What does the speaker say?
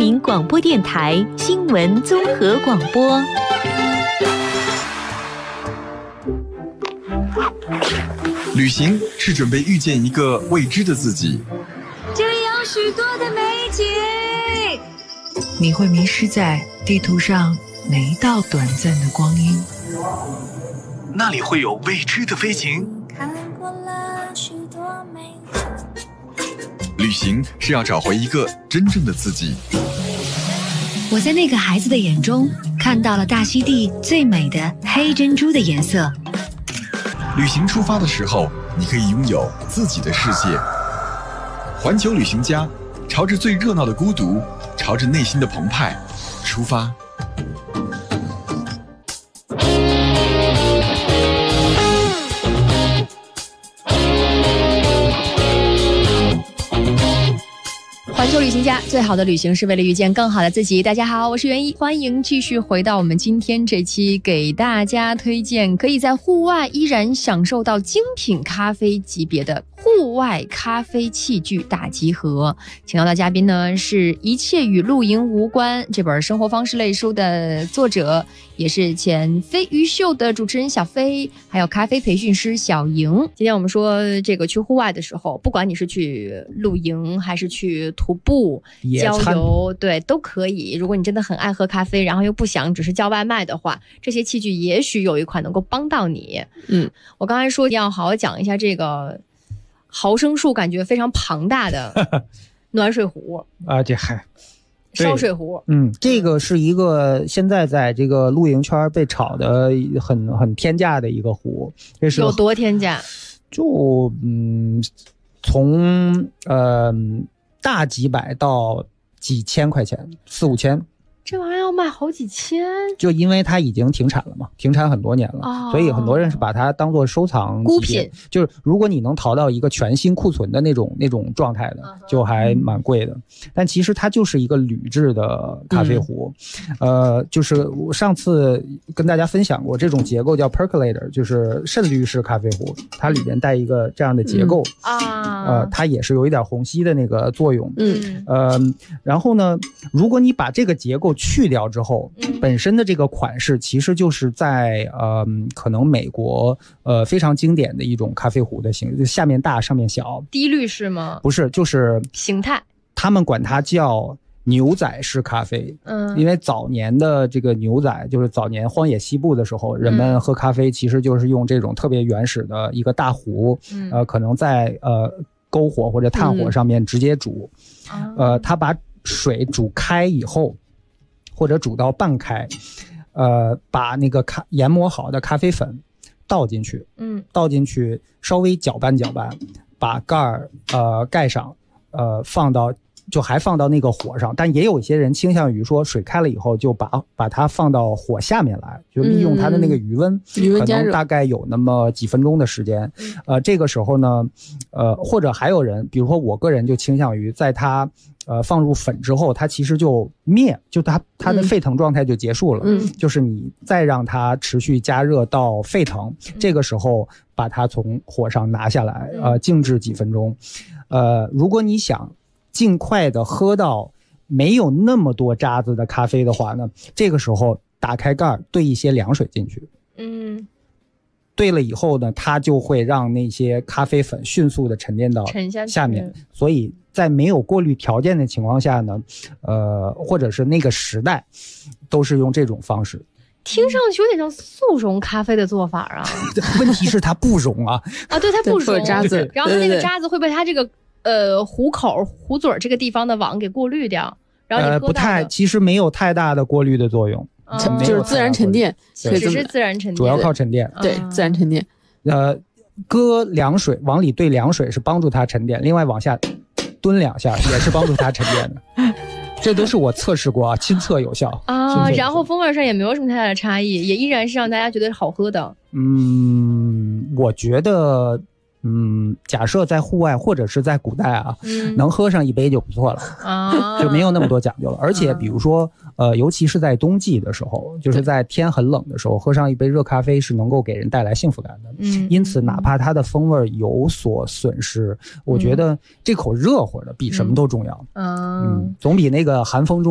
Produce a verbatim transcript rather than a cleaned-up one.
民广播电台新闻综合广播。 旅行是准备遇见一个未知的自己， 这里有许多的美景， 你会迷失在地图上每一道短暂的光阴， 那里会有未知的飞行。 看过了许多美景， 旅行是要找回一个真正的自己。 我在那个孩子的眼中看到了大溪地最美的黑珍珠的颜色。 旅行出发的时候，你可以拥有自己的世界。环球旅行家，朝着最热闹的孤独，朝着内心的澎湃出发。 环球旅行家，最好的旅行是为了遇见更好的自己。大家好，我是袁一，欢迎继续回到我们今天这期，给大家推荐可以在户外依然享受到精品咖啡级别的户外咖啡器具大集合。请到的嘉宾呢，是一切与露营无关这本生活方式类书的作者，也是前飞鱼秀的主持人小飞，还有咖啡培训师小莹。今天我们说这个去户外的时候，不管你是去露营还是去徒步郊游，对，都可以。如果你真的很爱喝咖啡，然后又不想只是叫外卖的话，这些器具也许有一款能够帮到你。嗯，我刚才说要好好讲一下这个毫升数感觉非常庞大的暖水壶啊，这还烧水壶。 嗯，这个是一个现在在这个露营圈被炒的很很天价的一个壶。这是有多天价？ 就嗯，从呃大几百到几千块钱，四五千。 这玩意儿要卖好几千， 就因为它已经停产了嘛，停产很多年了，哦、所以很多人是把它当做收藏孤品。 就是如果你能淘到一个全新库存的那种那种状态的，就还蛮贵的。但其实它就是一个铝制的咖啡壶，嗯、呃，就是我上次跟大家分享过，这种结构叫 percolator， 就是渗滤式咖啡壶，它里面带一个这样的结构、嗯、啊，呃，它也是有一点虹吸的那个作用。嗯，呃，然后呢，如果你把这个结构去掉之后，本身的这个款式其实就是在呃可能美国呃非常经典的一种咖啡壶的形式，下面大上面小。 低滤式吗？ 不是，就是形态。 他们管它叫牛仔式咖啡。嗯，因为早年的这个牛仔，就是早年荒野西部的时候，人们喝咖啡其实就是用这种特别原始的一个大壶，嗯、呃，可能在呃篝火或者炭火上面直接煮，嗯、呃，他把水煮开以后。或者煮到半开，呃，把那个咖研磨好的咖啡粉倒进去，嗯，倒进去稍微搅拌搅拌，把盖儿呃盖上，呃放到就还放到那个火上，但也有一些人倾向于说水开了以后就把把它放到火下面来，就利用它的那个余温， 余温加热， 可能大概有那么几分钟的时间，呃，这个时候呢，呃，或者还有人，比如说我个人就倾向于在它。呃，放入粉之后，它其实就灭，就它它的沸腾状态就结束了。嗯，就是你再让它持续加热到沸腾，嗯、这个时候把它从火上拿下来，呃，静置几分钟。呃，如果你想尽快的喝到没有那么多渣子的咖啡的话呢，这个时候打开盖兑一些凉水进去。嗯。兑了以后呢，它就会让那些咖啡粉迅速的沉淀到下面，所以在没有过滤条件的情况下呢，呃，或者是那个时代，都是用这种方式。 听上去有点像速溶咖啡的做法啊。 问题是它不溶啊。 啊，对，它不溶渣子， 然后它那个渣子会被它这个呃壶口、壶嘴这个地方的网给过滤掉，然后你喝到的、 呃、不太，其实没有太大的过滤的作用。 哦、就是自然沉淀， 只是自然沉淀， 主要靠沉淀。 对，自然沉淀。 呃，搁凉水往里兑凉水是帮助它沉淀，另外往下蹲两下也是帮助它沉淀的。这都是我测试过啊，亲测有效啊。然后风味上也没有什么太大的差异，也依然是让大家觉得好喝的。 嗯，我觉得。嗯，假设在户外或者是在古代啊，嗯、能喝上一杯就不错了，啊、就没有那么多讲究了。而且比如说，呃，尤其是在冬季的时候，就是在天很冷的时候，喝上一杯热咖啡是能够给人带来幸福感的。嗯，因此哪怕它的风味有所损失，我觉得这口热乎的比什么都重要。嗯，嗯总比那个寒风中。